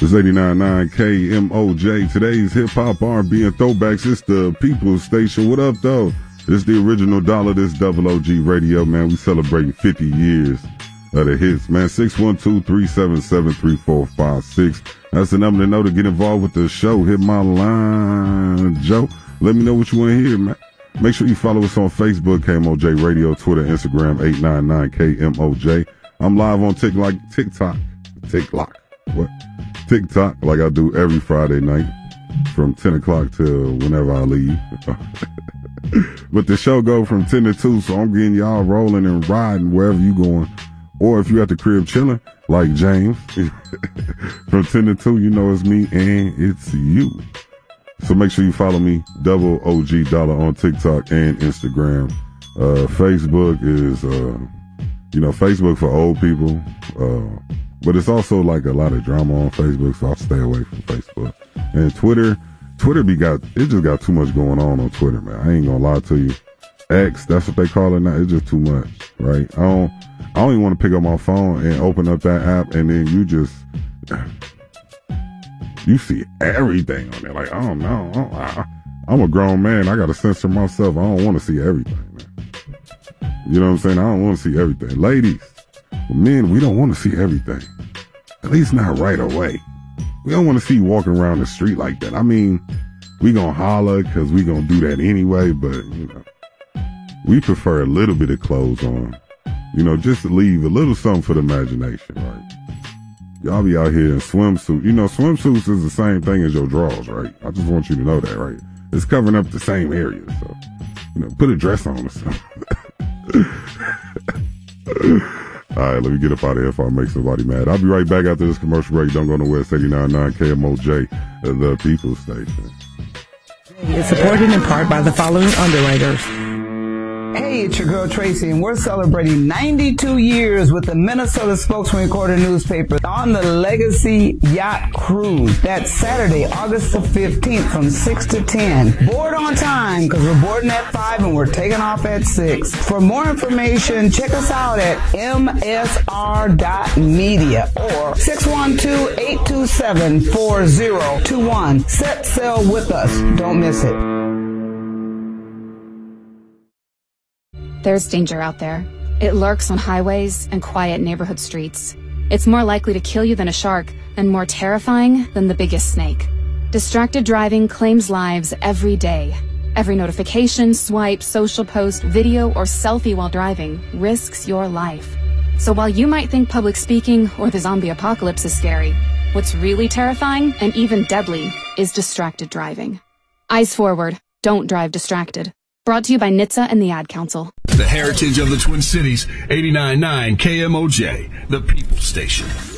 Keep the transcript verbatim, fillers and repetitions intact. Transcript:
It's eighty-nine point nine K M O J. Today's hip-hop, R and B, and throwbacks. It's the People's Station. What up, though? It's the original dollar. This double O G radio, man. We celebrating fifty years of the hits, man. six one two, three seven seven, three four five six. That's the number to know to get involved with the show. Hit my line, Joe. Let me know what you want to hear, man. Make sure you follow us on Facebook, K M O J Radio, Twitter, Instagram, eight nine nine K M O J. I'm live on TikTok, TikTok, TikTok, what? TikTok, like I do every Friday night from ten o'clock till whenever I leave. But the show go from ten to two, so I'm getting y'all rolling and riding wherever you going. Or if you at the crib chilling, like James, from ten to two, you know it's me and it's you. So make sure you follow me, Double O G Dollar, on TikTok and Instagram. Uh, Facebook is, uh, you know, Facebook for old people. Uh, but it's also like a lot of drama on Facebook, so I'll stay away from Facebook. And Twitter, Twitter be got, it just got too much going on on Twitter, man. I ain't gonna lie to you. X, that's what they call it now. It's just too much, right? I don't, I don't even want to pick up my phone and open up that app, and then you just, you see everything on there. Like, I don't know. I don't, I, I'm a grown man. I got to censor myself. I don't want to see everything, man. You know what I'm saying? I don't want to see everything. Ladies, men, we don't want to see everything. At least not right away. We don't want to see you walking around the street like that. I mean, we gonna holler because we gonna do that anyway, but, you know, we prefer a little bit of clothes on. You know, just to leave a little something for the imagination, right? Y'all be out here in swimsuits. You know, swimsuits is the same thing as your drawers, right? I just want you to know that, right? It's covering up the same areas, so, you know, put a dress on or something. All right, let me get up out of here if I make somebody mad. I'll be right back after this commercial break. Don't go nowhere. It's eighty-nine point nine K M O J, the People's Station. It's supported in part by the following underwriters. Hey, it's your girl Tracy, and we're celebrating ninety-two years with the Minnesota Spokesman Recorder newspaper on the Legacy Yacht Cruise. That's Saturday, August the fifteenth from six to ten. Board on time, because we're boarding at five and we're taking off at six. For more information, check us out at M S R dot media or six one two, eight two seven, four zero two one. Set sail with us. Don't miss it. There's danger out there. It lurks on highways and quiet neighborhood streets. It's more likely to kill you than a shark, and more terrifying than the biggest snake. Distracted driving claims lives every day. Every notification, swipe, social post, video, or selfie while driving risks your life. So while you might think public speaking or the zombie apocalypse is scary, what's really terrifying and even deadly is distracted driving. Eyes forward. Don't drive distracted. Brought to you by N H T S A and the Ad Council. The heritage of the Twin Cities, eighty-nine point nine K M O J, the People's Station.